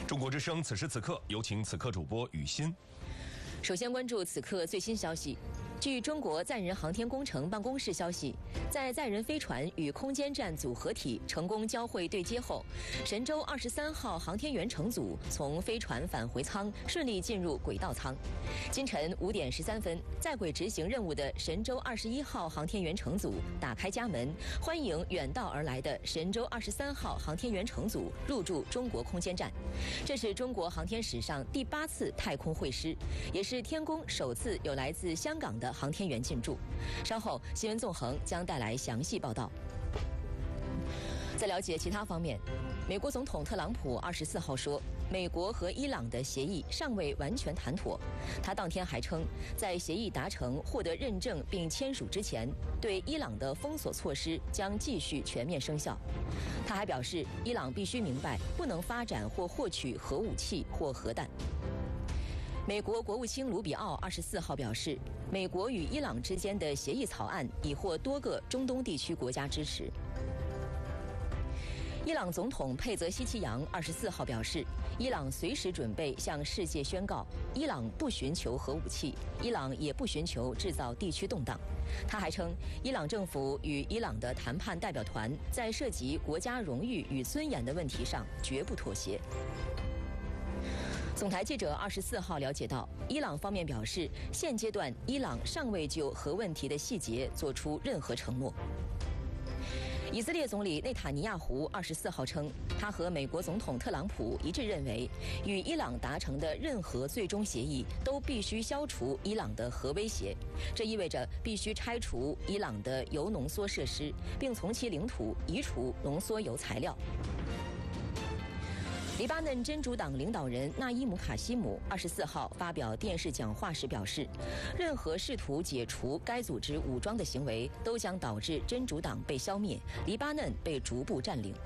中国之声此时此刻，有请此刻主播雨欣。 首先关注此刻最新消息。据中国载人航天工程办公室消息，在载人飞船与空间站组合体成功交会对接后，神舟23号航天员乘组从飞船返回舱顺利进入轨道舱。今晨5点13分，在轨执行任务的神舟21号航天员乘组打开家门，欢迎远道而来的神舟23号航天员乘组入驻中国空间站。这是中国航天史上第8次太空会师，也是天宫首次有来自香港的航天员进驻。稍后新闻纵横将带来详细报道。在了解其他方面，美国总统特朗普24号说，美国和伊朗的协议尚未完全谈妥。他当天还称，在协议达成、获得认证并签署之前，对伊朗的封锁措施将继续全面生效。他还表示，伊朗必须明白，不能发展或获取核武器或核弹。美国国务卿卢比奥24号表示，美国与伊朗之间的协议草案已获多个中东地区国家支持。伊朗总统佩泽希奇扬24号表示，伊朗随时准备向世界宣告，伊朗不寻求核武器，伊朗也不寻求制造地区动荡。他还称，伊朗政府与伊朗的谈判代表团在涉及国家荣誉与尊严的问题上绝不妥协。总台记者24号了解到，伊朗方面表示，现阶段伊朗尚未就核问题的细节做出任何承诺。以色列总理内塔尼亚胡24号称，他和美国总统特朗普一致认为，与伊朗达成的任何最终协议都必须消除伊朗的核威胁，这意味着必须拆除伊朗的铀浓缩设施，并从其领土移除浓缩铀材料。黎巴嫩真主党领导人纳伊姆卡西姆24号发表电视讲话时表示，任何试图解除该组织武装的行为都将导致真主党被消灭，黎巴嫩被逐步占领。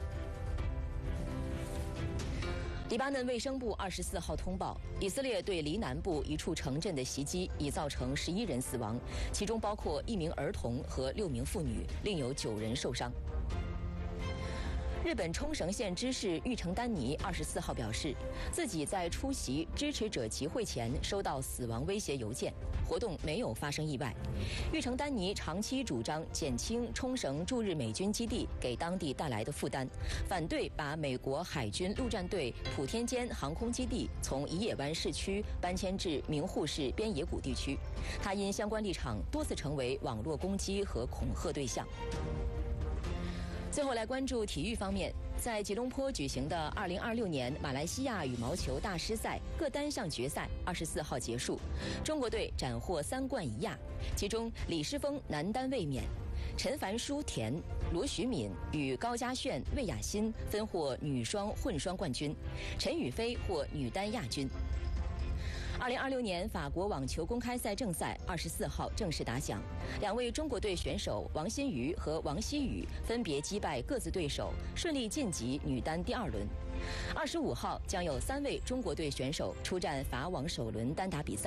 黎巴嫩卫生部24号通报，以色列对黎南部一处城镇的袭击已造成11人死亡，其中包括1名儿童和6名妇女，另有9人受伤。日本冲绳县知事玉城丹尼24号表示，自己在出席支持者集会前收到死亡威胁邮件，活动没有发生意外。玉城丹尼长期主张减轻冲绳驻日美军基地给当地带来的负担，反对把美国海军陆战队普天间航空基地从宜野湾市区搬迁至名护市边野古地区。他因相关立场多次成为网络攻击和恐吓对象。最后来关注体育方面，在吉隆坡举行的2026年马来西亚羽毛球大师赛各单项决赛24号结束，中国队斩获3冠1亚，其中李诗沣男单卫冕，陈凡书田、罗徐敏与高嘉炫、魏雅欣分获女双、混双冠军，陈雨菲获女单亚军。2026年法国网球公开赛正赛24号正式打响，2位中国队选手王欣瑜和王希雨分别击败各自对手，顺利晋级女单第2轮。25号将有3位中国队选手出战法网首轮单打比赛。